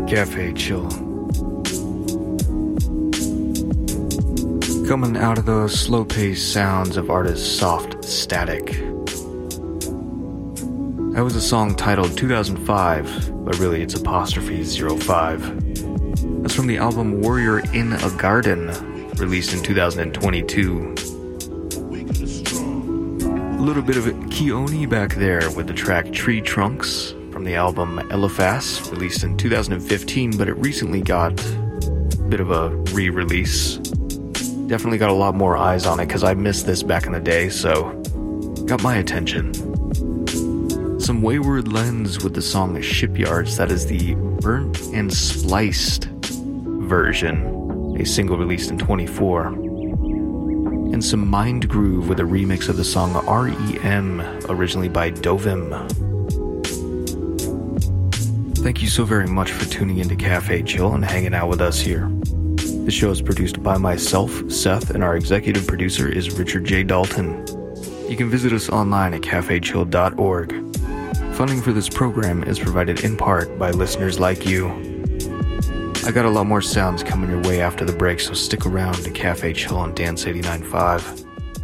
Cafe Chill. Coming out of the slow-paced sounds of artist Soft Static. That was a song titled 2005, but really it's apostrophe 05. That's from the album Warrior in a Garden, released in 2022. A little bit of Keone back there with the track Tree Trunks from the album Eliphas, released in 2015, but it recently got a bit of a re-release. Definitely got a lot more eyes on it because I missed this back in the day, so got my attention. Some Wayward Lens with the song Shipyards, that is the Burnt and Spliced version, a single released in 24. And some Mind Groove with a remix of the song REM, originally by Dovim. Thank you so very much for tuning into Cafe Chill and hanging out with us here. The show is produced by myself, Seth, and our executive producer is Richard J. Dalton. You can visit us online at cafechill.org. Funding for this program is provided in part by listeners like you. I got a lot more sounds coming your way after the break, so stick around to Cafe Chill on Dance 89.5.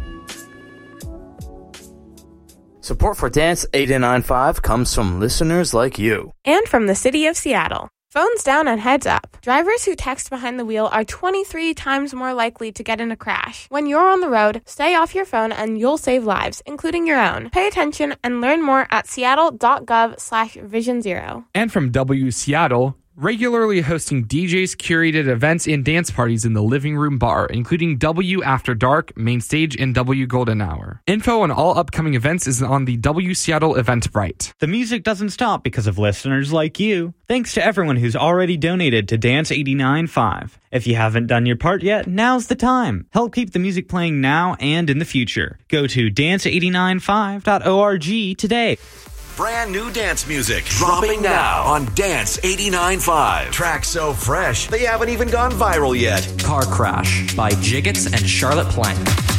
Support for Dance 89.5 comes from listeners like you. And from the city of Seattle. Phones down and heads up. Drivers who text behind the wheel are 23 times more likely to get in a crash. When you're on the road, stay off your phone and you'll save lives, including your own. Pay attention and learn more at seattle.gov/vision0. And from W Seattle, regularly hosting DJs curated events and dance parties in the Living Room Bar, including W After Dark, Main Stage, and W Golden Hour. Info on all upcoming events is on the W Seattle Eventbrite. The music doesn't stop because of listeners like you. Thanks to everyone who's already donated to Dance 89.5. If you haven't done your part yet, now's the time. Help keep the music playing now and in the future. Go to dance895.org today. Brand new dance music dropping now on Dance 89.5. Tracks so fresh, they haven't even gone viral yet. Car Crash by Jiggets and Charlotte Plank.